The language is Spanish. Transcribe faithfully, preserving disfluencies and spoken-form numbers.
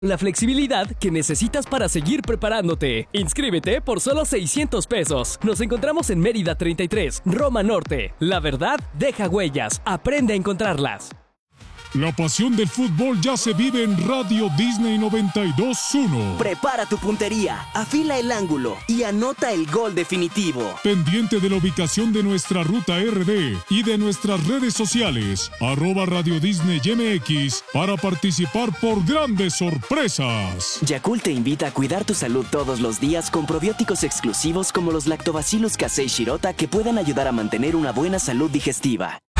La flexibilidad que necesitas para seguir preparándote. Inscríbete por solo seiscientos pesos. Nos encontramos en Mérida treinta y tres, Roma Norte. La verdad deja huellas. Aprende a encontrarlas. La pasión del fútbol ya se vive en Radio Disney noventa y dos punto uno. Prepara tu puntería, afila el ángulo y anota el gol definitivo. Pendiente de la ubicación de nuestra ruta R D y de nuestras redes sociales, arroba Radio Disney M X, para participar por grandes sorpresas. Yakult te invita a cuidar tu salud todos los días con probióticos exclusivos como los Lactobacillus casei shirota que pueden ayudar a mantener una buena salud digestiva.